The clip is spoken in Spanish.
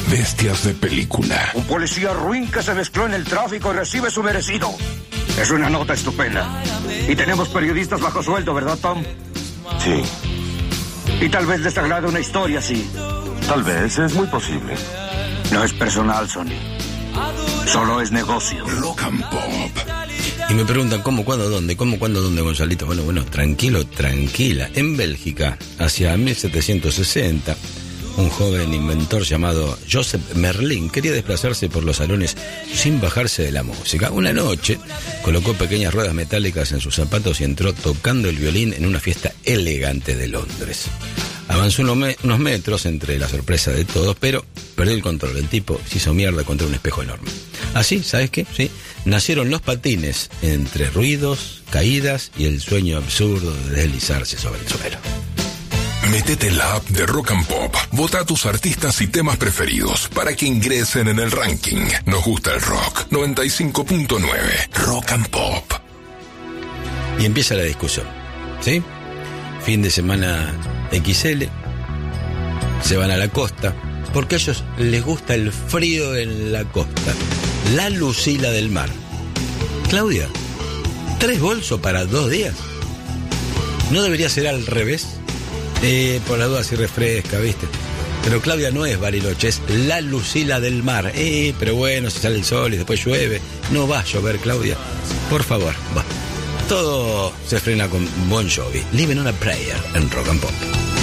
Bestias de película. Un policía ruin que se mezcló en el tráfico y recibe su merecido. Es una nota estupenda. Y tenemos periodistas bajo sueldo, ¿verdad, Tom? Sí. Y tal vez les agrade una historia así. Tal vez, es muy posible. No es personal, Sonny. Solo es negocio. Rock and Pop. Y me preguntan, ¿cómo, cuándo, dónde? ¿Cómo, cuándo, dónde, Gonzalito? Bueno, tranquilo, tranquila. En Bélgica, hacia 1760, un joven inventor llamado Joseph Merlin quería desplazarse por los salones sin bajarse de la música. Una noche, colocó pequeñas ruedas metálicas en sus zapatos y entró tocando el violín en una fiesta elegante de Londres. Avanzó unos metros entre la sorpresa de todos, pero perdió el control. El tipo se hizo mierda contra un espejo enorme. Así, ¿sabes qué? Sí, nacieron los patines entre ruidos, caídas y el sueño absurdo de deslizarse sobre el suelo. Métete en la app de Rock and Pop. Vota a tus artistas y temas preferidos para que ingresen en el ranking. Nos gusta el rock. 95.9. Rock and Pop. Y empieza la discusión, ¿sí? Fin de semana XL. Se van a la costa, porque a ellos les gusta el frío en la costa. La Lucila del mar. Claudia, 3 bolsos para 2 días. ¿No debería ser al revés? Por la duda si refresca, ¿viste? Pero Claudia no es Bariloche, es la Lucila del mar. Pero bueno, si sale el sol y después llueve. No va a llover, Claudia. Por favor, va. Todo se frena con Bon Jovi. Living on a Prayer en Rock and Pop.